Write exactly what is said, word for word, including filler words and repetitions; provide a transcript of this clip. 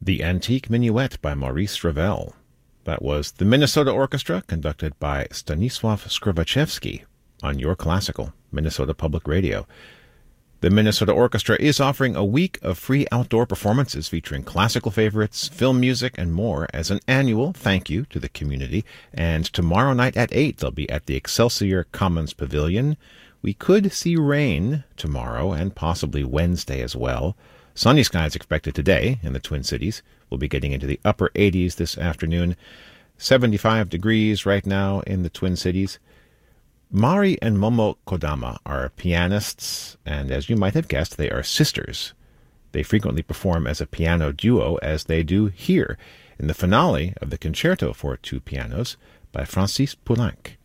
The Antique Minuet by Maurice Ravel. That was the Minnesota Orchestra, conducted by Stanisław Skrzypczewski on Your Classical, Minnesota Public Radio. The Minnesota Orchestra is offering a week of free outdoor performances featuring classical favorites, film music, and more as an annual thank you to the community. And tomorrow night at eight, they'll be at the Excelsior Commons Pavilion. We could see rain tomorrow and possibly Wednesday as well. Sunny skies expected today in the Twin Cities. We'll be getting into the upper eighties this afternoon. seventy-five degrees right now in the Twin Cities. Mari and Momo Kodama are pianists, and as you might have guessed, they are sisters. They frequently perform as a piano duo, as they do here in the finale of the Concerto for Two Pianos by Francis Poulenc.